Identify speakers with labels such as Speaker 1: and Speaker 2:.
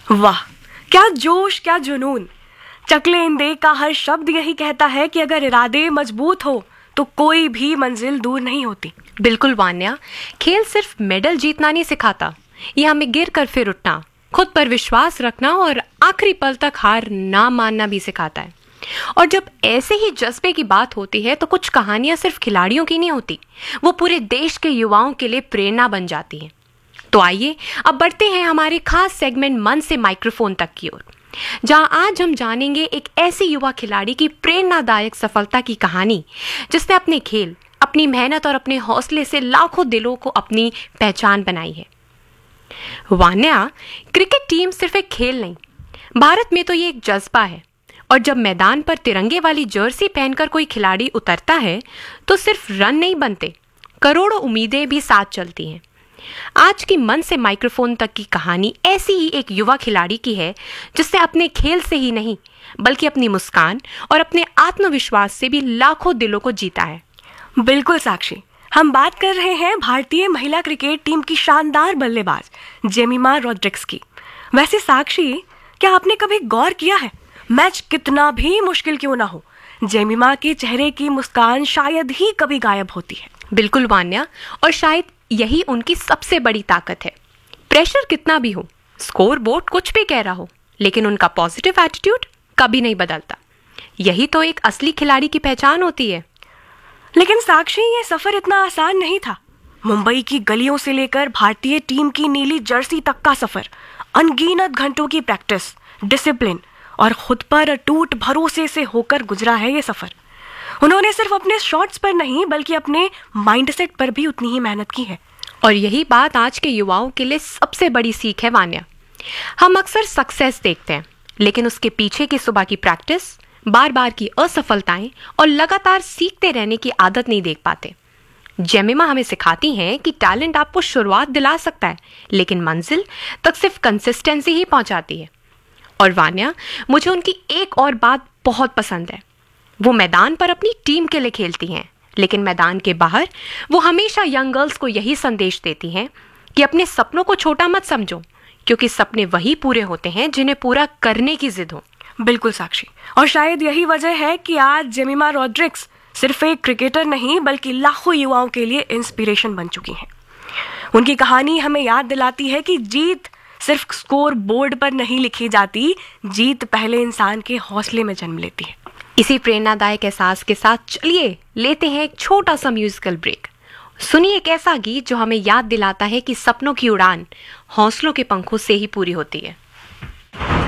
Speaker 1: वाह, क्या जोश, क्या जुनून। चकले इंदे का हर शब्द यही कहता है कि अगर इरादे मजबूत हो तो कोई भी मंजिल दूर नहीं होती।
Speaker 2: बिल्कुल वान्या, खेल सिर्फ मेडल जीतना नहीं सिखाता, ये हमें गिर कर फिर उठना, खुद पर विश्वास रखना और आखिरी पल तक हार ना मानना भी सिखाता है। और जब ऐसे ही जज्बे की बात होती है तो कुछ कहानियां सिर्फ खिलाड़ियों की नहीं होती, वो पूरे देश के युवाओं के लिए प्रेरणा बन जाती हैं। तो आइए अब बढ़ते हैं हमारे खास सेगमेंट मन से माइक्रोफोन तक की ओर, जहां आज हम जानेंगे एक ऐसी युवा खिलाड़ी की प्रेरणादायक सफलता की कहानी जिसने अपने खेल, अपनी मेहनत और अपने हौसले से लाखों दिलों को अपनी पहचान बनाई है। वान्या, क्रिकेट टीम सिर्फ एक खेल नहीं, भारत में तो ये एक जज्बा है। और जब मैदान पर तिरंगे वाली जर्सी पहनकर कोई खिलाड़ी उतरता है तो सिर्फ रन नहीं बनते, करोड़ों उम्मीदें भी साथ चलती हैं। आज की मन से माइक्रोफोन तक की कहानी ऐसी ही एक युवा खिलाड़ी की है जिसने अपने खेल से ही नहीं बल्कि अपनी मुस्कान और अपने आत्मविश्वास से भी लाखों दिलों को जीता है।
Speaker 1: बिल्कुल साक्षी, हम बात कर रहे हैं भारतीय महिला क्रिकेट टीम की शानदार बल्लेबाज जेमिमा रॉड्रिक्स की। वैसे साक्षी, क्या आपने कभी गौर किया है, मैच कितना भी मुश्किल क्यों ना हो, जेमिमा के चेहरे की मुस्कान शायद ही कभी गायब होती है।
Speaker 2: बिल्कुल वान्या, और शायद यही उनकी सबसे बड़ी ताकत है। प्रेशर कितना भी हो, स्कोर बोर्ड कुछ भी कह रहा हो, लेकिन उनका पॉजिटिव एटीट्यूड कभी नहीं बदलता। यही तो एक असली खिलाड़ी की पहचान होती है।
Speaker 1: लेकिन साक्षी, ये सफर इतना आसान नहीं था। मुंबई की गलियों से लेकर भारतीय टीम की नीली जर्सी तक का सफर, अनगिनत घंटों की प्रैक्टिस, डिसिप्लिन और खुद पर अटूट भरोसे से होकर गुजरा है ये सफर। उन्होंने सिर्फ अपने शॉट्स पर नहीं बल्कि अपने माइंडसेट पर भी उतनी ही मेहनत की है।
Speaker 2: और यही बात आज के युवाओं के लिए सबसे बड़ी सीख है वान्या। हम अक्सर सक्सेस देखते हैं, लेकिन उसके पीछे की सुबह की प्रैक्टिस, बार बार की असफलताएं और लगातार सीखते रहने की आदत नहीं देख पाते। जेमिमा हमें सिखाती हैं कि टैलेंट आपको शुरुआत दिला सकता है, लेकिन मंजिल तक सिर्फ कंसिस्टेंसी ही पहुंचाती है। और वान्या, मुझे उनकी एक और बात बहुत पसंद है। वो मैदान पर अपनी टीम के लिए खेलती हैं, लेकिन मैदान के बाहर वो हमेशा यंग गर्ल्स को यही संदेश देती हैं कि अपने सपनों को छोटा मत समझो, क्योंकि सपने वही पूरे होते हैं जिन्हें पूरा करने की जिद हो।
Speaker 1: बिल्कुल साक्षी, और शायद यही वजह है कि आज जेमिमा रॉड्रिक्स सिर्फ एक क्रिकेटर नहीं बल्कि लाखों युवाओं के लिए इंस्पिरेशन बन चुकी हैं। उनकी कहानी हमें याद दिलाती है कि जीत सिर्फ स्कोर बोर्ड पर नहीं लिखी जाती, जीत पहले इंसान के हौसले में जन्म लेती है।
Speaker 2: इसी प्रेरणादायक एहसास के साथ चलिए लेते हैं एक छोटा सा म्यूजिकल ब्रेक। सुनिए एक ऐसा गीत जो हमें याद दिलाता है कि सपनों की उड़ान हौसलों के पंखों से ही पूरी होती है।